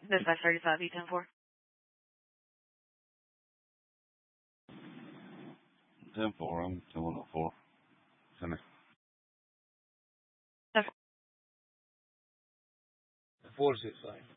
Dispatch 35 E10-4. 10-4, I'm 10-104. Send me. 465.